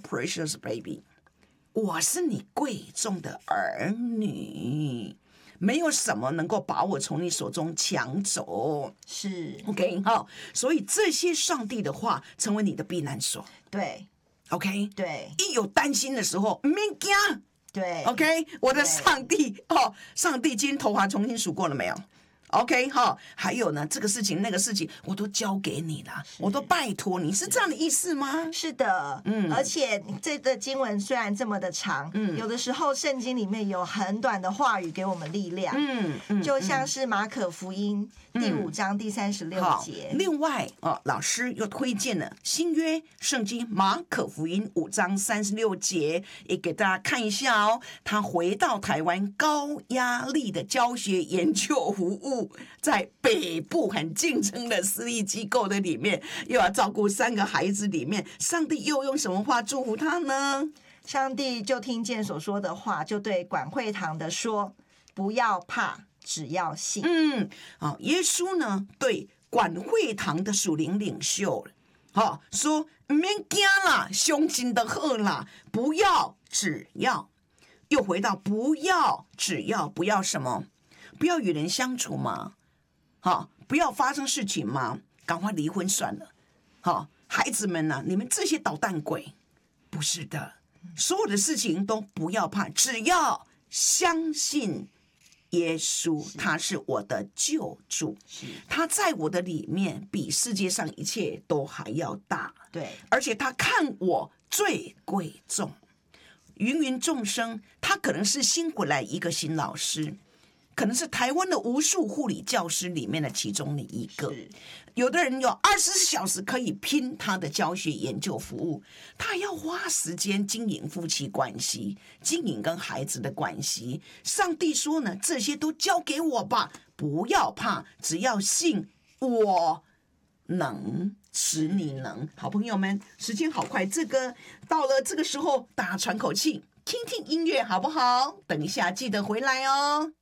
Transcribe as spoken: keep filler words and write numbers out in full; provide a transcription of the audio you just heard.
precious baby， 我是你贵重的儿女，没有什么能够把我从你手中抢走。 是 OK， 好，所以这些上帝的话成为你的避难所。 对 OK， 对， 一有担心的时候，别惊。 对 OK， 我的上帝哦，上帝今天头发重新数过了没有？OK 哈，还有呢，这个事情那个事情我都交给你了，我都拜托你，是这样的意思吗？ 是的，嗯，而且这个经文虽然这么的长，嗯，有的时候圣经里面有很短的话语给我们力量，嗯嗯，就像是马可福音第五章第三十六节。 另外哦，老师又推荐了新约圣经马可福音五章三十六节，也给大家看一下哦。他回到台湾高压力的教学研究服务。在北部很竞争的私立机构的里面，又要照顾三个孩子里面，上帝又用什么话祝福他呢？ 上帝就听见所说的话，就对管会堂的说：不要怕，只要信。 嗯，好，耶稣呢对管会堂的属灵领袖，好说：唔免惊啦，相信的好啦，不要，只要。又回到不要，只要，不要什么？不要与人相处嘛，好，不要发生事情嘛，赶快离婚算了。好，孩子们啊，你们这些捣蛋鬼，不是的，所有的事情都不要怕，只要相信耶稣，他是我的救主，他在我的里面比世界上一切都还要大， 对， 而且他看我最贵重。芸芸众生，他可能是新回来一个新老师，可能是台湾的无数护理教师里面的其中的一个。有的人有二十四小时可以拼他的教学研究服务，他要花时间经营夫妻关系，经营跟孩子的关系。上帝说呢，这些都交给我吧，不要怕，只要信我能使你能。好朋友们，时间好快，这个到了这个时候，大家喘口气，听听音乐好不好？等一下记得回来哦。